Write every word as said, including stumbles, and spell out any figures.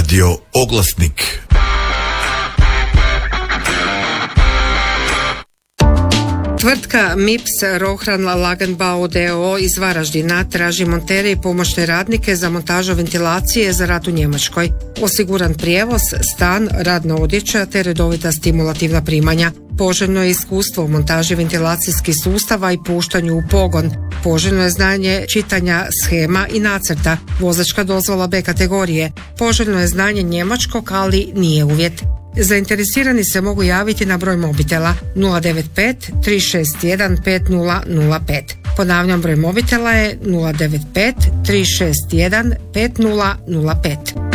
Radio Oglasnik. Tvrtka M I P S Rohran Lagenbau d o o iz Varaždina traži montere i pomoćne radnike za montažu ventilacije za rad u Njemačkoj, osiguran prijevoz, stan, radna odjeća te redovita stimulativna primanja. Poželjno je iskustvo u montaži ventilacijskih sustava i puštanju u pogon. Poželjno je znanje čitanja shema i nacrta, vozačka dozvola B kategorije. Poželjno je znanje njemačkog, ali nije uvjet. Zainteresirani se mogu javiti na broj mobitela nula devet pet tri šest jedan pet nula nula pet. Ponavljam, broj mobitela je nula devet pet tri šest jedan pet nula nula pet.